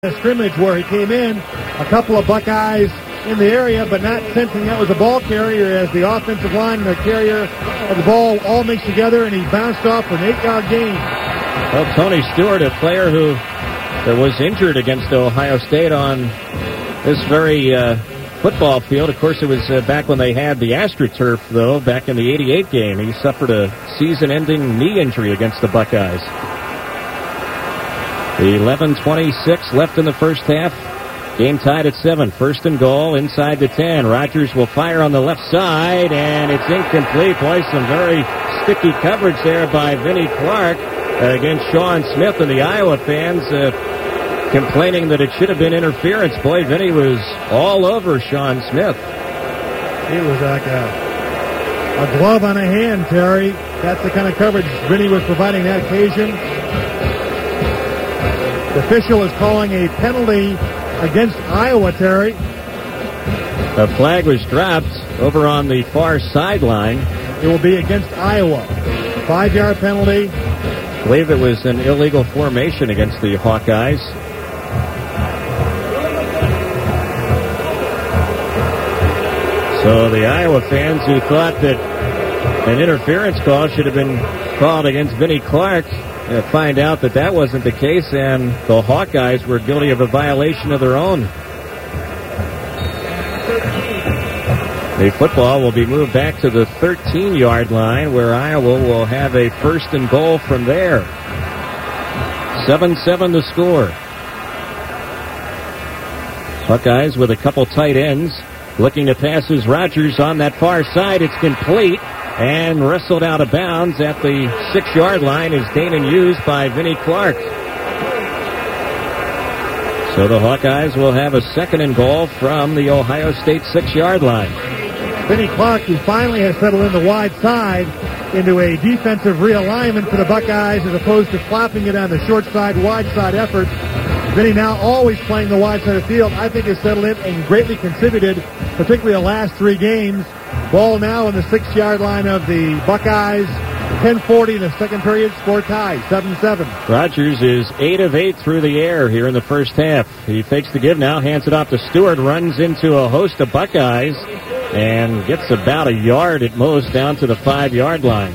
scrimmage where he came in, a couple of Buckeyes in the area, but not sensing that was a ball carrier as the offensive line and the carrier of the ball all mixed together, and he bounced off for an 8-yard gain. Well, Tony Stewart, a player who was injured against Ohio State on this very football field. Of course, it was back when they had the AstroTurf, though, back in the '88 game. He suffered a season-ending knee injury against the Buckeyes. 11:26 left in the first half. Game tied at 7. First and goal inside the 10. Rogers will fire on the left side, and it's incomplete. Boy, some very sticky coverage there by Vinnie Clark against Sean Smith, and the Iowa fans complaining that it should have been interference. Boy, Vinnie was all over Sean Smith. It was like a glove on a hand, Terry. That's the kind of coverage Vinnie was providing that occasion. The official is calling a penalty against Iowa, Terry. A flag was dropped over on the far sideline. It will be against Iowa. 5-yard penalty. I believe it was an illegal formation against the Hawkeyes. So the Iowa fans who thought that an interference call should have been called against Vinnie Clark find out that that wasn't the case, and the Hawkeyes were guilty of a violation of their own. The football will be moved back to the 13-yard line, where Iowa will have a first and goal from there. 7-7 the score. Buckeyes with a couple tight ends. Looking to pass is Rogers on that far side. It's complete. And wrestled out of bounds at the 6-yard line is Danon Hughes by Vinnie Clark. So the Hawkeyes will have a second and goal from the Ohio State 6-yard line. Vinnie Clark, who finally has settled in the wide side into a defensive realignment for the Buckeyes as opposed to flopping it on the short side, wide side effort. Vinnie now always playing the wide side of the field, I think has settled in and greatly contributed, particularly the last 3 games. Ball now on the 6-yard line of the Buckeyes. 10:40 in the second period. Score tie, 7-7. Rogers is 8 of 8 through the air here in the first half. He fakes the give now, hands it off to Stewart, runs into a host of Buckeyes, and gets about a yard at most down to the 5-yard line.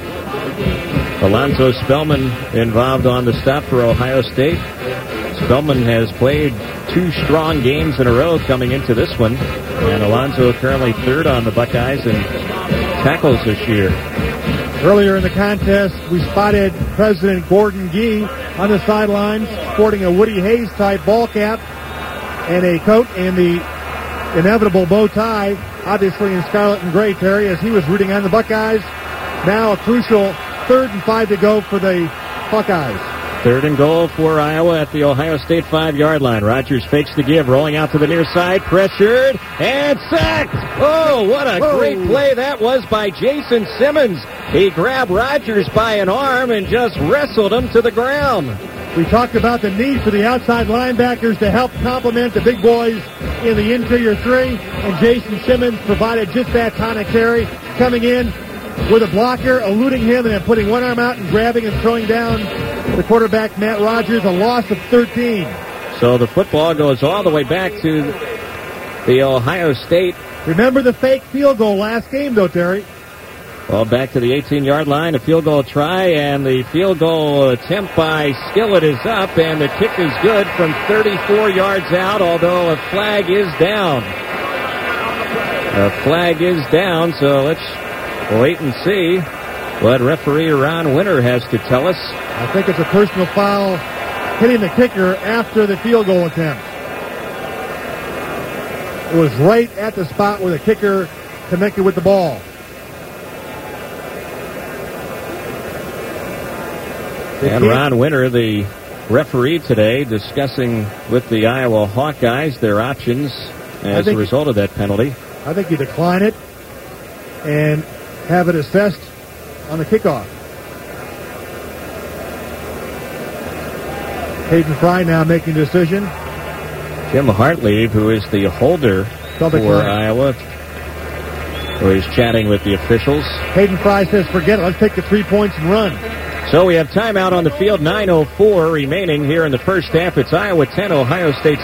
Alonzo Spellman involved on the stop for Ohio State. Spellman has played 2 strong games in a row coming into this one. And Alonzo currently 3rd on the Buckeyes in tackles this year. Earlier in the contest, we spotted President Gordon Gee on the sidelines sporting a Woody Hayes-type ball cap and a coat and the inevitable bow tie, obviously in scarlet and gray, Terry, as he was rooting on the Buckeyes. Now a crucial 3rd and 5 to go for the Buckeyes. 3rd and goal for Iowa at the Ohio State 5-yard line. Rogers fakes the give, rolling out to the near side, pressured, and sacked! Oh, what a great play that was by Jason Simmons. He grabbed Rogers by an arm and just wrestled him to the ground. We talked about the need for the outside linebackers to help complement the big boys in the interior 3, and Jason Simmons provided just that tonic carry, coming in with a blocker, eluding him, and then putting one arm out and grabbing and throwing down the quarterback, Matt Rogers, a loss of 13. So the football goes all the way back to the Ohio State. Remember the fake field goal last game, though, Terry? Well, back to the 18-yard line, a field goal try, and the field goal attempt by Skillett is up, and the kick is good from 34 yards out, although a flag is down. A flag is down, so let's wait and see what referee Ron Winter has to tell us. I think it's a personal foul hitting the kicker after the field goal attempt. It was right at the spot where the kicker connected with the ball. And Ron Winter, the referee today, discussing with the Iowa Hawkeyes their options as a result of that penalty. I think you decline it and have it assessed on the kickoff. Hayden Fry now making a decision. Jim Hartlieb, who is the holder for Iowa, who is chatting with the officials. Hayden Fry says, forget it, let's take the 3 points and run. So we have timeout on the field, 9:04 remaining here in the first half. It's Iowa 10, Ohio State